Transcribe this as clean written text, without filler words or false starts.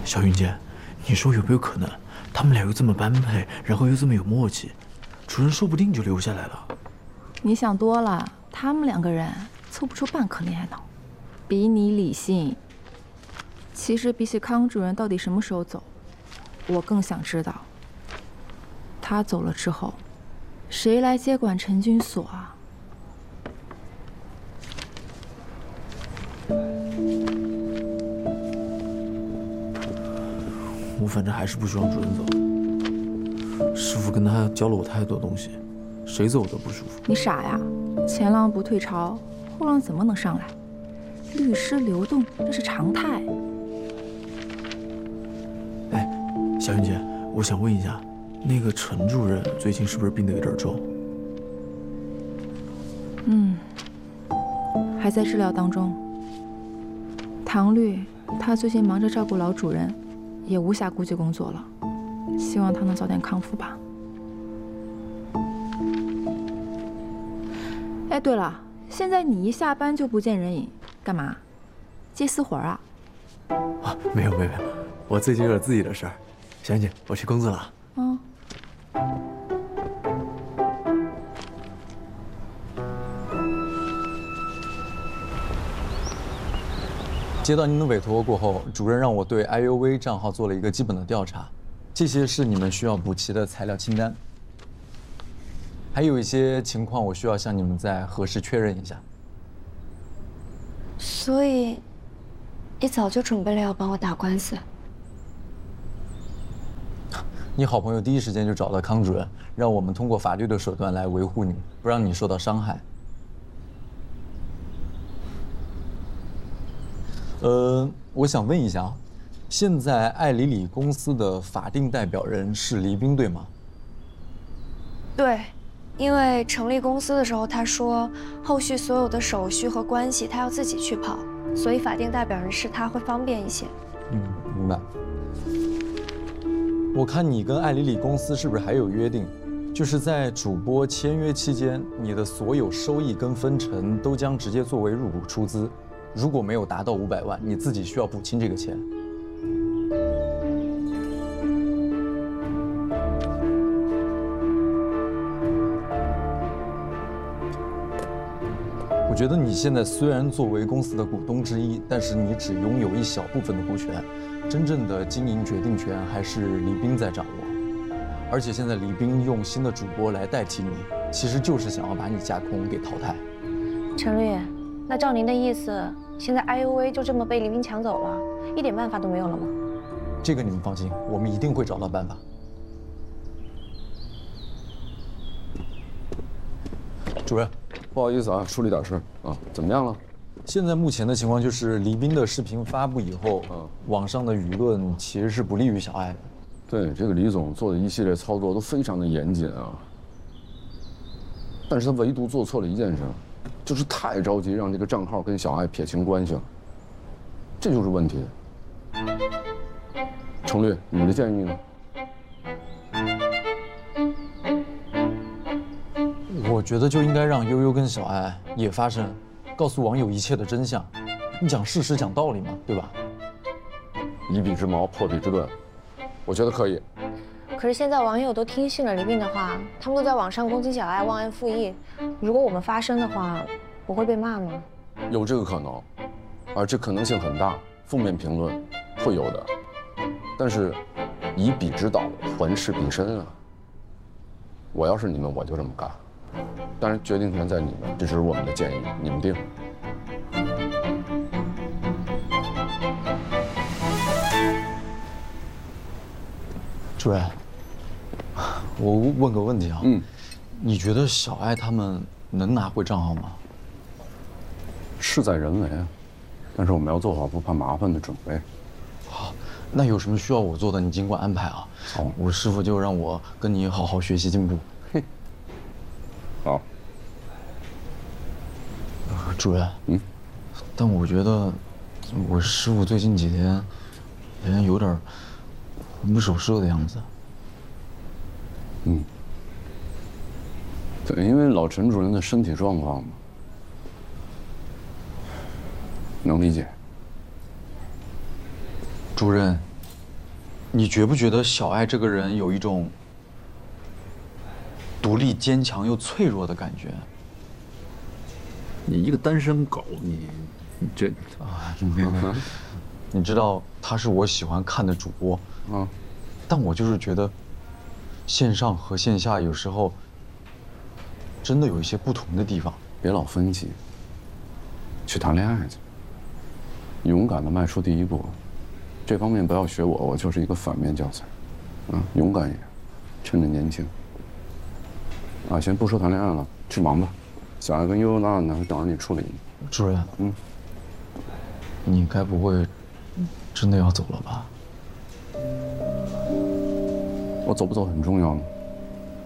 小云姐，你说有没有可能，他们俩又这么般配，然后又这么有默契，主任说不定就留下来了。 你想多了，他们2个人凑不出半颗恋爱脑，比你理性。其实比起康主任到底什么时候走，我更想知道，他走了之后，谁来接管陈军所啊？ 我反正还是不希望主任走。师傅跟他教了我太多东西，谁走我都不舒服。 你傻呀？前浪不退潮，后浪怎么能上来？律师流动这是常态。 哎，小云姐，我想问一下，那个陈主任最近是不是病得有点重？ 还在治疗当中。唐律他最近忙着照顾老主任，也无暇顾及工作了，希望他能早点康复吧。哎，对了，现在你一下班就不见人影，干嘛？接私活啊？ 啊，没有，我最近有点自己的事儿。小云姐，我去工作了。 嗯。 接到您的委托过后，主任让我对 IUV 账号做了一个基本的调查，这些是你们需要补齐的材料清单。还有一些情况我需要向你们再核实确认一下。 所以，你早就准备了要帮我打官司？ 你好朋友第一时间就找到康主任，让我们通过法律的手段来维护你，不让你受到伤害。我想问一下啊，现在爱里里公司的法定代表人是黎兵，对吗？ 对，因为成立公司的时候，他说后续所有的手续和关系他要自己去跑，所以法定代表人是他会方便一些。 明白。我看你跟爱里里公司是不是还有约定，就是在主播签约期间，你的所有收益跟分成都将直接作为入股出资。如果没有达到500万，你自己需要补清这个钱。我觉得你现在虽然作为公司的股东之一，但是你只拥有一小部分的股权，真正的经营决定权还是黎兵在掌握。而且现在黎兵用新的主播来代替你，其实就是想要把你架空给淘汰。 陈律，那照您的意思，现在 IUV 就这么被黎兵抢走了，一点办法都没有了吗？ 这个你们放心，我们一定会找到办法。主任， 不好意思啊，处理点事啊，怎么样了？ 现在目前的情况就是黎兵的视频发布以后，网上的舆论其实是不利于小爱的。 对，这个李总做的一系列操作都非常的严谨啊，但是他唯独做错了一件事，就是太着急让这个账号跟小爱撇清关系了，这就是问题。程律，你的建议呢？ 我觉得就应该让悠悠跟小爱也发声，告诉网友一切的真相。你讲事实，讲道理嘛，对吧？ 以彼之矛破彼之盾，我觉得可以。 可是现在网友都听信了黎兵的话，他们都在网上攻击小爱忘恩负义。如果我们发声的话，不会被骂吗？ 有这个可能，而这可能性很大，负面评论会有的。但是，以彼之道还施彼身啊！我要是你们，我就这么干。当然，决定权在你们，这只是我们的建议，你们定。 主任，我问个问题啊，你觉得小爱他们能拿回账号吗？ 事在人为啊，但是我们要做好不怕麻烦的准备。 好，那有什么需要我做的，你尽管安排啊。 好， 我师傅就让我跟你好好学习进步。 嘿，好。 主任，但我觉得我师傅最近几天好像有点魂不守舍的样子。 对，因为老陈主任的身体状况嘛，能理解。 主任， 你觉不觉得小爱这个人有一种独立、坚强又脆弱的感觉？ 你一个单身狗，你这啊，你知道他是我喜欢看的主播，但我就是觉得线上和线下有时候真的有一些不同的地方。 别老分析，去谈恋爱去，勇敢的迈出第一步。这方面不要学我，我就是一个反面教材。勇敢一点，趁着年轻。先不说谈恋爱了，去忙吧。小爱跟悠悠那呢，等着你处理。 主任，你该不会真的要走了吧？ 我走不走很重要吗？